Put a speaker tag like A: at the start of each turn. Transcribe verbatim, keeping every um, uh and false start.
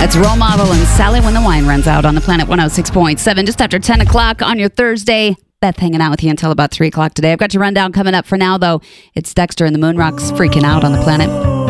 A: That's Role Model and Sally When the Wine Runs Out on the Planet one oh six point seven, just after ten o'clock on your Thursday. Beth hanging out with you until about three o'clock today. I've got your rundown coming up. For now, though, it's Dexter and the Moonrocks freaking out on the Planet.